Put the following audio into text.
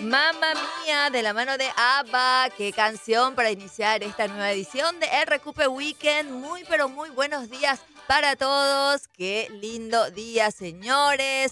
Mamma Mía, de la mano de ABBA. Qué canción para iniciar esta nueva edición de El Recupe Weekend. Muy, pero muy buenos días para todos. Qué lindo día, señores.